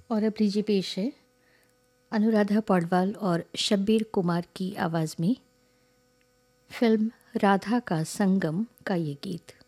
और अब लीजिए पेश है अनुराधा पौडवाल और शब्बीर कुमार की आवाज़ में फिल्म राधा का संगम का ये गीत।